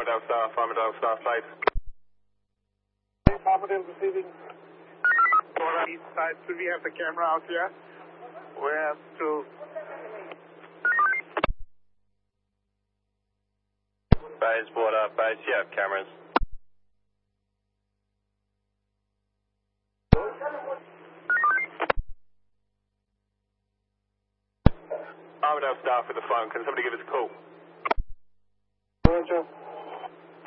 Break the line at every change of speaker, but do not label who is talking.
Armadale Star 5.
Armadale receiving.
East side, do we have the camera out here? We have to.
Base, border, base, you have cameras. Armadale Star for the phone, can somebody give us a call?
Roger.